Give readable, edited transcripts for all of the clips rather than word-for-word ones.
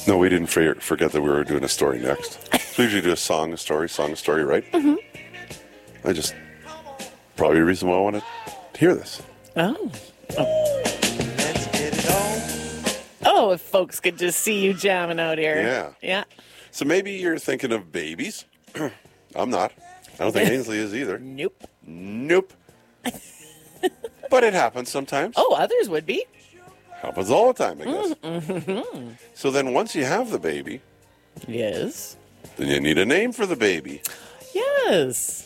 No, we didn't forget that we were doing a story next. So we usually do a song, a story, right? Mm-hmm. I just, probably the reason why I want to hear this. Oh. Let's get it on. Oh, if folks could just see you jamming out here. Yeah. Yeah. So maybe you're thinking of babies. I'm not. I don't think Ainsley is either. Nope. Nope. But it happens sometimes. Oh, others would be. Happens all the time, I guess. Mm-hmm. So then once you have the baby, Yes. then you need a name for the baby. Yes.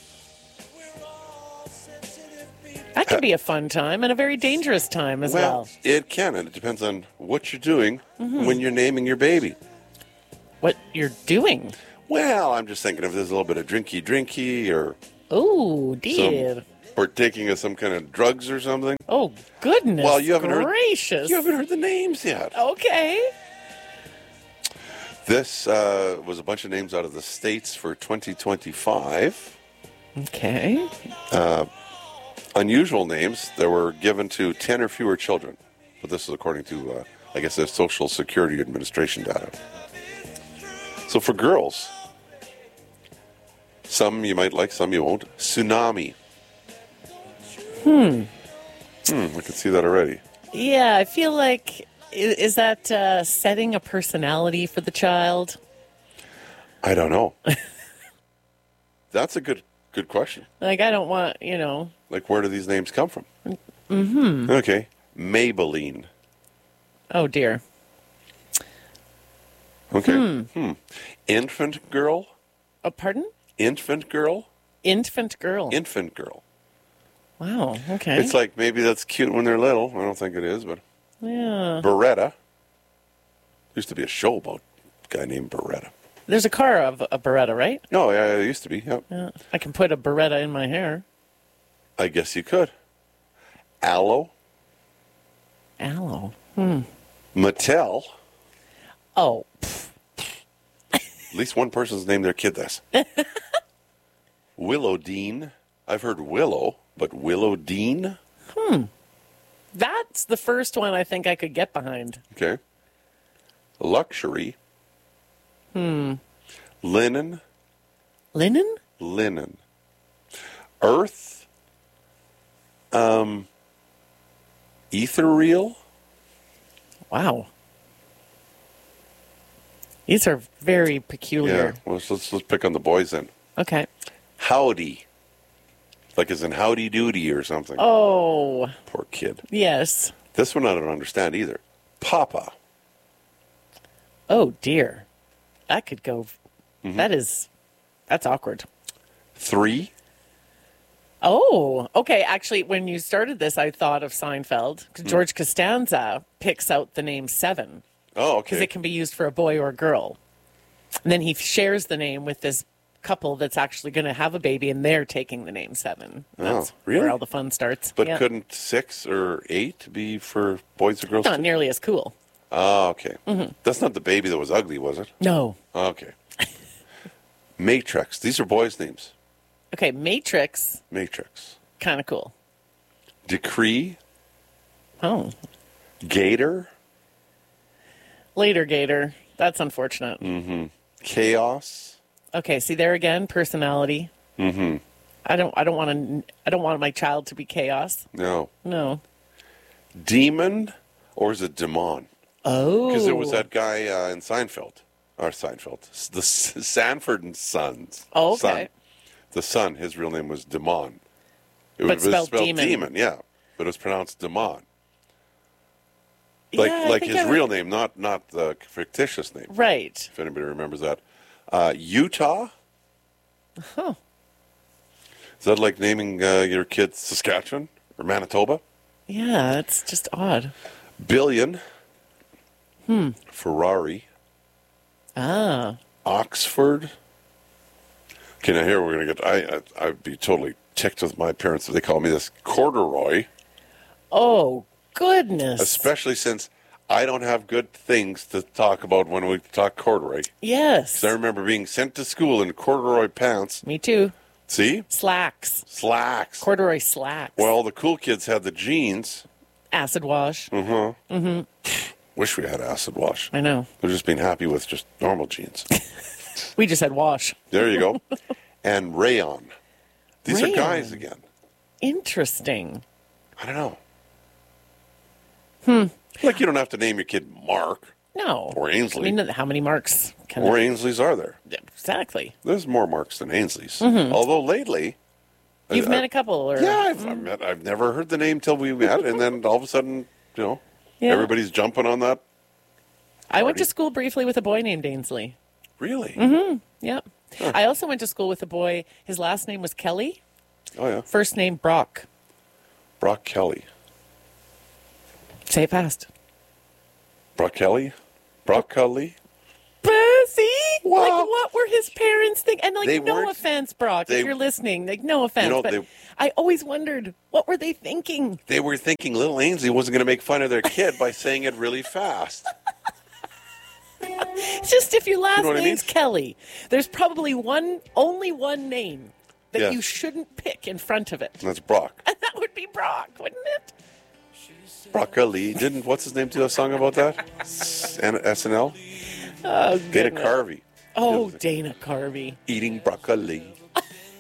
That can be a fun time and a very dangerous time as well. It can, and it depends on what you're doing when you're naming your baby. What you're doing. Well, I'm just thinking if there's a little bit of drinky or Oh, dear. or taking of some kind of drugs or something. Oh, goodness Well, you haven't gracious. You haven't heard the names yet. Okay. This was a bunch of names out of the States for 2025. Okay. Unusual names that were given to 10 or fewer children. But this is according to, I guess, the Social Security Administration data. So for girls, some you might like, some you won't. Tsunami. I can see that already. Yeah, I feel like, is that setting a personality for the child? I don't know. That's a good question. Like, I don't want, Like, where do these names come from? Mm-hmm. Okay. Maybelline. oh, dear. Okay. Infant girl. Oh, pardon? Infant girl. Infant girl. Infant girl. Wow, okay. It's like maybe that's cute when they're little. I don't think it is, but Yeah. Beretta. Used to be a show about a guy named Beretta. There's a car of a Beretta, right? No, yeah, it used to be. Yep. Yeah. I can put a Beretta in my hair. I guess you could. Aloe. Aloe. Mattel. Oh, At least one person's named their kid this. Willow Dean. I've heard Willow, but Willow Dean? that's the first one I think I could get behind. Okay. Luxury. Linen. Linen? Linen. Earth. Ethereal. Wow. These are very peculiar. Yeah. Well, let's pick on the boys then. Okay. Howdy. Like as in howdy doody or something. Oh, Poor kid. yes. This one I don't understand either. Papa. Oh, dear. That could go. That's awkward. 3. Oh, okay. Actually, when you started this, I thought of Seinfeld. 'Cause George Costanza picks out the name 7 Oh, because okay. it can be used for a boy or a girl. And then he shares the name with this couple that's actually going to have a baby, and they're taking the name 7. That's really? where all the fun starts. But Yeah. couldn't 6 or 8 be for boys or girls? Not too? nearly as cool. Oh, okay. That's not the baby that was ugly, was it? No. Okay. Matrix. These are boys' names. Okay, Matrix, Matrix. kind of cool. Decree. Oh, Gator. later Gator. That's unfortunate. Chaos. Okay, see there again, personality. Mm-hmm. I don't want my child to be chaos. No. No. Demon. Or is it Demon? Oh. Because there was that guy in Seinfeld. Or Seinfeld. The Sanford and Sons. Oh, okay. Son. The son, his real name was Demon. It But was spelled demon. demon, yeah. But it was pronounced Demon. Yeah, I Like think his I- real name, not the fictitious name. Right. If anybody remembers that. Utah. Huh. Is that like naming your kid Saskatchewan or Manitoba? Yeah, it's just odd. Billion. Ferrari. Ah. Oxford. Okay, now here we're going to get... I'd be totally ticked with my parents if they call me this corduroy, Oh, goodness. especially since I don't have good things to talk about when we talk corduroy. Yes. 'Cause I remember being sent to school in corduroy pants. Me too. See? Slacks. Slacks. Corduroy slacks. Well, the cool kids had the jeans. Acid wash. Wish we had acid wash. I know. They're just being happy with just normal jeans. We just had wash. There you go. And rayon. These Rayon. are guys again. Interesting. I don't know. Like you don't have to name your kid Mark No. or Ainsley. I mean, how many marks can or Ainsleys are there? Exactly. There's more Marks than Ainsleys. Although lately, You've met a couple, or yeah, I've never heard the name till we met, and then all of a sudden, Yeah. everybody's jumping on that. I went Party. to school briefly with a boy named Ainsley. Really? Yep. I also went to school with a boy. His last name was Kelly. Oh yeah, First name Brock. Brock Kelly. Say it fast. Brock Kelly. Brock Kelly. See? Wow. Like, what were his parents thinking? And, like, They no weren't- offense, Brock, they- if you're listening. Like, no offense. You know, but they- I always wondered, what were they thinking? They were thinking little Ainsley wasn't going to make fun of their kid by saying it really fast. It's just if your last know what I name's mean? Kelly, there's probably only one name that Yes. you shouldn't pick in front of it. And that's Brock. And that would be Brock, wouldn't it? Broccoli. Didn't what's his name do a song about that? SNL. Oh, Dana goodness. Carvey. Oh, Dana Carvey. Eating broccoli.